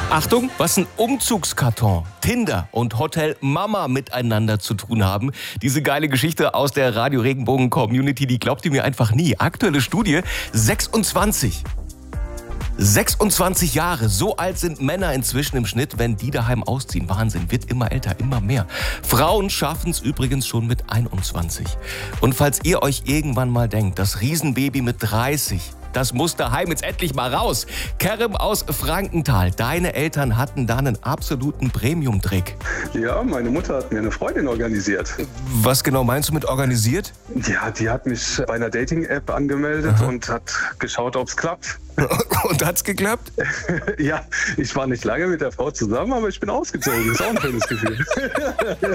Achtung, was ein Umzugskarton, Tinder und Hotel Mama miteinander zu tun haben. Diese geile Geschichte aus der Radio Regenbogen Community, die glaubt ihr mir einfach nie. Aktuelle Studie, 26 Jahre, so alt sind Männer inzwischen im Schnitt, wenn die daheim ausziehen. Wahnsinn, wird immer älter, immer mehr. Frauen schaffen es übrigens schon mit 21. Und falls ihr euch irgendwann mal denkt, das Riesenbaby mit 30, das muss daheim jetzt endlich mal raus. Kerem aus Frankenthal, deine Eltern hatten da einen absoluten Premium-Trick. Ja, meine Mutter hat mir eine Freundin organisiert. Was genau meinst du mit organisiert? Ja, die hat mich bei einer Dating-App angemeldet und hat geschaut, ob es klappt. Und hat's geklappt? Ja, ich war nicht lange mit der Frau zusammen, aber ich bin ausgezogen. Das ist auch ein schönes Gefühl.